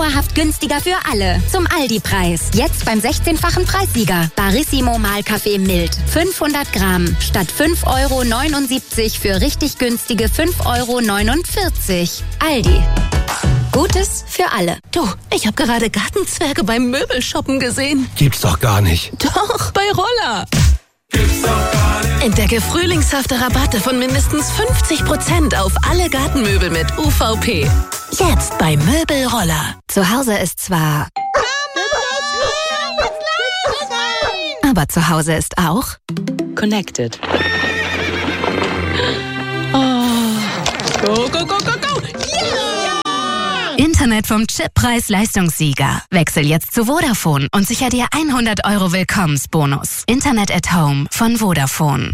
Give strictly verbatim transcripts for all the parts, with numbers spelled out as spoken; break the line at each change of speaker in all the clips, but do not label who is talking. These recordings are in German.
dauerhaft günstiger für alle. Zum Aldi-Preis. Jetzt beim sechzehnfachen Preissieger. Barissimo Mahlkaffee mild. fünfhundert Gramm. Statt fünf Euro neunundsiebzig für richtig günstige fünf Euro neunundvierzig. Aldi. Gutes für alle.
Du, ich habe gerade Gartenzwerge beim Möbelshoppen gesehen.
Gibt's doch gar nicht.
Doch, bei Roller.
Gibt's doch gar nicht.
Entdecke frühlingshafte Rabatte von mindestens fünfzig Prozent auf alle Gartenmöbel mit U V P. Jetzt bei Möbelroller.
Zu Hause ist zwar... Aber zu Hause ist auch...
Connected.
Oh. Go, go, go, go, go.
Internet vom Chip-Preis-Leistungssieger. Wechsel jetzt zu Vodafone und sicher dir hundert Euro Willkommensbonus. Internet at Home von Vodafone.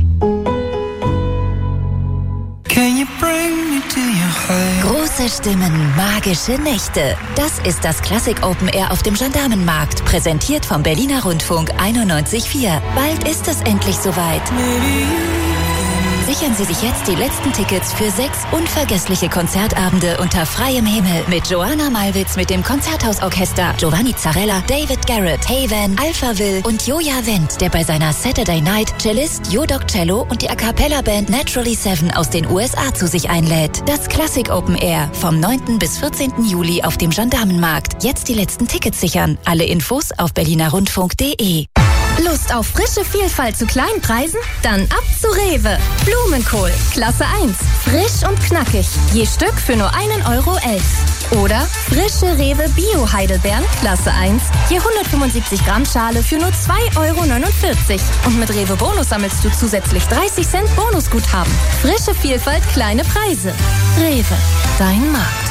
Can you bring me to your heart?
Große Stimmen, magische Nächte. Das ist das Classic Open Air auf dem Gendarmenmarkt, präsentiert vom Berliner Rundfunk einundneunzig Komma vier. Bald ist es endlich soweit. Sichern Sie sich jetzt die letzten Tickets für sechs unvergessliche Konzertabende unter freiem Himmel mit Joanna Malwitz mit dem Konzerthausorchester, Giovanni Zarella, David Garrett, Haven, Alpha Will und Joja Wendt, der bei seiner Saturday Night Cellist Jodok Cello und die A Cappella Band Naturally Seven aus den U S A zu sich einlädt. Das Classic Open Air vom neunten bis vierzehnten Juli auf dem Gendarmenmarkt. Jetzt die letzten Tickets sichern. Alle Infos auf berlinerrundfunk punkt de.
Lust auf frische Vielfalt zu kleinen Preisen? Dann ab zu Rewe. Blumenkohl, Klasse eins. Frisch und knackig. Je Stück für nur einen Euro elf. Oder frische Rewe Bio-Heidelbeeren, Klasse eins. Je hundertfünfundsiebzig Gramm Schale für nur zwei Euro neunundvierzig. Und mit Rewe Bonus sammelst du zusätzlich dreißig Cent Bonusguthaben. Frische Vielfalt, kleine Preise. Rewe, dein Markt.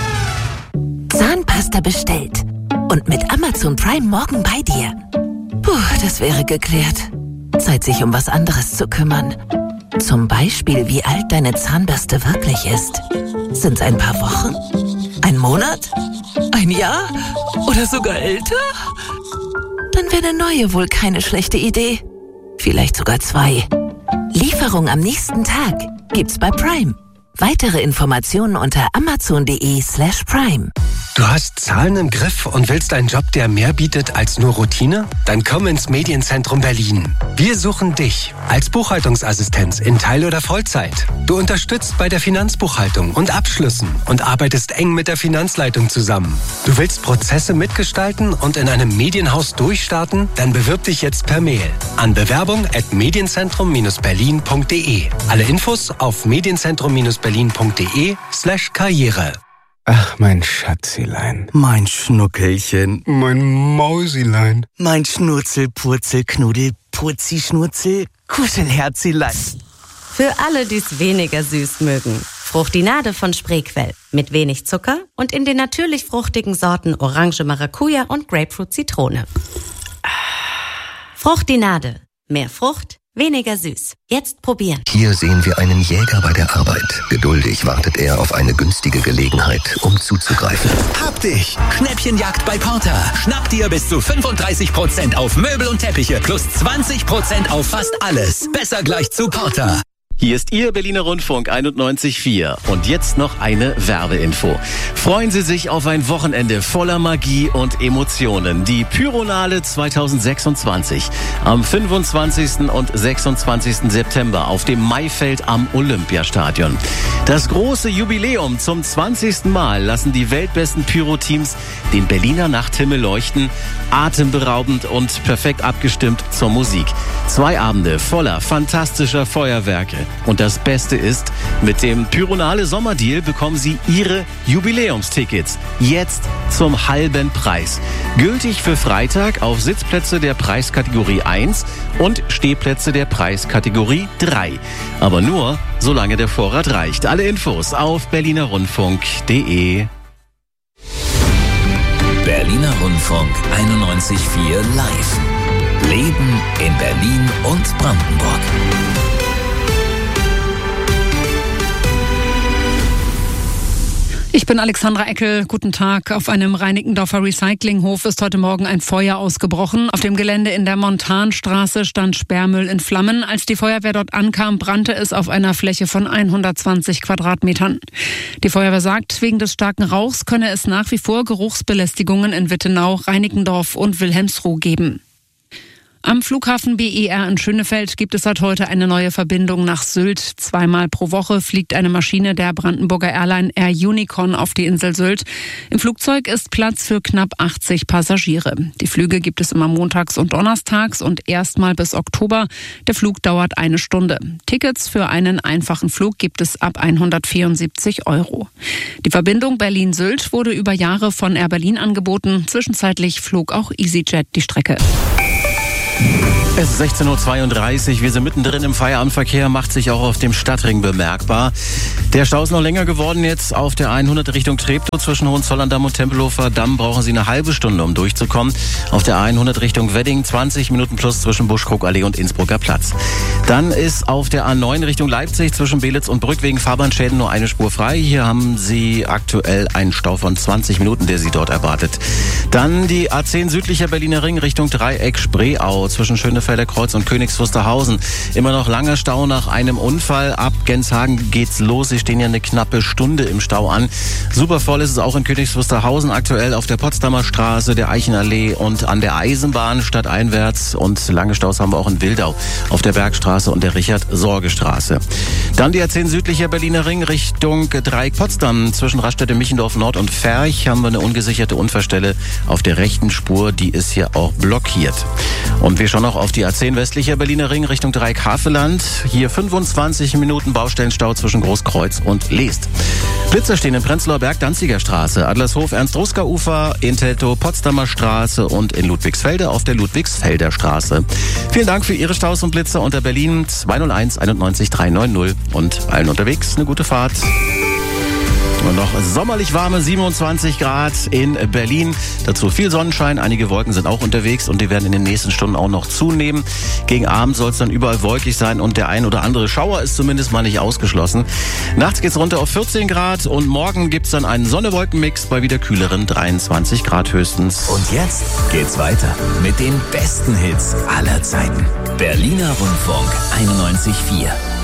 Zahnpasta bestellt. Und mit Amazon Prime morgen bei dir. Puh, das wäre geklärt. Zeit, sich um was anderes zu kümmern. Zum Beispiel, wie alt deine Zahnbürste wirklich ist. Sind's ein paar Wochen? Ein Monat? Ein Jahr? Oder sogar älter? Dann wäre eine neue wohl keine schlechte Idee. Vielleicht sogar zwei. Lieferung am nächsten Tag gibt's bei Prime. Weitere Informationen unter amazon.de slash prime.
Du hast Zahlen im Griff und willst einen Job, der mehr bietet als nur Routine? Dann komm ins Medienzentrum Berlin. Wir suchen dich als Buchhaltungsassistenz in Teil- oder Vollzeit. Du unterstützt bei der Finanzbuchhaltung und Abschlüssen und arbeitest eng mit der Finanzleitung zusammen. Du willst Prozesse mitgestalten und in einem Medienhaus durchstarten? Dann bewirb dich jetzt per Mail an bewerbung at medienzentrum berlin punkt de. Alle Infos auf medienzentrum berlin punkt de slash karriere.
Ach, mein Schatzilein, mein Schnuckelchen, mein Mausilein, mein Schnurzel, Purzel, Knuddel, Purzi, Schnurzel, Kuschelherzilein.
Für alle, die es weniger süß mögen. Fruchtinade von Spreequell. Mit wenig Zucker und in den natürlich fruchtigen Sorten Orange, Maracuja und Grapefruit, Zitrone. Fruchtinade. Mehr Frucht, weniger süß. Jetzt probieren.
Hier sehen wir einen Jäger bei der Arbeit. Geduldig wartet er auf eine günstige Gelegenheit, um zuzugreifen.
Hab dich! Schnäppchenjagd bei Porter. Schnapp dir bis zu fünfunddreißig Prozent auf Möbel und Teppiche plus zwanzig Prozent auf fast alles. Besser gleich zu Porter.
Hier ist Ihr Berliner Rundfunk einundneunzig Komma vier. Und jetzt noch eine Werbeinfo. Freuen Sie sich auf ein Wochenende voller Magie und Emotionen. Die Pyronale zweitausendsechsundzwanzig. Am fünfundzwanzigsten und sechsundzwanzigsten September auf dem Maifeld am Olympiastadion. Das große Jubiläum zum zwanzigsten Mal lassen die weltbesten Pyro-Teams den Berliner Nachthimmel leuchten. Atemberaubend und perfekt abgestimmt zur Musik. Zwei Abende voller fantastischer Feuerwerke. Und das Beste ist, mit dem Pyronale Sommerdeal bekommen Sie Ihre Jubiläumstickets jetzt zum halben Preis. Gültig für Freitag auf Sitzplätze der Preiskategorie eins und Stehplätze der Preiskategorie drei. Aber nur, solange der Vorrat reicht. Alle Infos auf berlinerrundfunk punkt de.
Berliner Rundfunk einundneunzig Komma vier live. Leben in Berlin und Brandenburg.
Ich bin Alexandra Eckel. Guten Tag. Auf einem Reinickendorfer Recyclinghof ist heute Morgen ein Feuer ausgebrochen. Auf dem Gelände in der Montanstraße stand Sperrmüll in Flammen. Als die Feuerwehr dort ankam, brannte es auf einer Fläche von hundertzwanzig Quadratmetern. Die Feuerwehr sagt, wegen des starken Rauchs könne es nach wie vor Geruchsbelästigungen in Wittenau, Reinickendorf und Wilhelmsruh geben. Am Flughafen B E R in Schönefeld gibt es seit heute eine neue Verbindung nach Sylt. Zweimal pro Woche fliegt eine Maschine der Brandenburger Airline Air Unicorn auf die Insel Sylt. Im Flugzeug ist Platz für knapp achtzig Passagiere. Die Flüge gibt es immer montags und donnerstags und erstmal bis Oktober. Der Flug dauert eine Stunde. Tickets für einen einfachen Flug gibt es ab hundertvierundsiebzig Euro. Die Verbindung Berlin-Sylt wurde über Jahre von Air Berlin angeboten. Zwischenzeitlich flog auch EasyJet die Strecke.
Es ist sechzehn Uhr zweiunddreißig. Wir sind mittendrin im Feierabendverkehr, macht sich auch auf dem Stadtring bemerkbar. Der Stau ist noch länger geworden jetzt auf der hundert Richtung Treptow zwischen Hohenzollern-Damm und Tempelhofer Damm. Brauchen Sie eine halbe Stunde, um durchzukommen. Auf der hundert Richtung Wedding zwanzig Minuten plus zwischen Buschkrugallee und Innsbrucker Platz. Dann ist auf der A neun Richtung Leipzig zwischen Belitz und Brück wegen Fahrbahnschäden nur eine Spur frei. Hier haben Sie aktuell einen Stau von zwanzig Minuten, der Sie dort erwartet. Dann die A zehn südlicher Berliner Ring Richtung Dreieck Spreeau zwischen Schönefelder Kreuz und Königs Wusterhausen. Immer noch langer Stau nach einem Unfall. Ab Genshagen geht's los. Sie stehen ja eine knappe Stunde im Stau an. Super voll ist es auch in Königs Wusterhausen aktuell auf der Potsdamer Straße, der Eichenallee und an der Eisenbahn stadteinwärts. Und lange Staus haben wir auch in Wildau auf der Bergstraße und der Richard-Sorge-Straße. Dann die A zehn südlicher Berliner Ring Richtung Dreieck Potsdam. Zwischen Raststätte Michendorf Nord und Ferch haben wir eine ungesicherte Unfallstelle auf der rechten Spur. Die ist hier auch blockiert. Und wir schauen noch auf die A zehn westlicher Berliner Ring Richtung Dreieck Haveland. Hier fünfundzwanzig Minuten Baustellenstau zwischen Großkreuz und Leest. Blitzer stehen in Prenzlauer Berg, Danziger Straße, Adlershof, Ernst-Ruska-Ufer, in Teltow, Potsdamer Straße und in Ludwigsfelde auf der Ludwigsfelder Straße. Vielen Dank für Ihre Staus und Blitzer unter Berlin zwei null eins einundneunzig dreihundertneunzig und allen unterwegs eine gute Fahrt. Und noch sommerlich warme siebenundzwanzig Grad in Berlin. Dazu viel Sonnenschein. Einige Wolken sind auch unterwegs und die werden in den nächsten Stunden auch noch zunehmen. Gegen Abend soll es dann überall wolkig sein und der ein oder andere Schauer ist zumindest mal nicht ausgeschlossen. Nachts geht's runter auf vierzehn Grad und morgen gibt's dann einen Sonne-Wolken-Mix bei wieder kühleren dreiundzwanzig Grad höchstens.
Und jetzt geht's weiter mit den besten Hits aller Zeiten. Berliner Rundfunk einundneunzig Komma vier.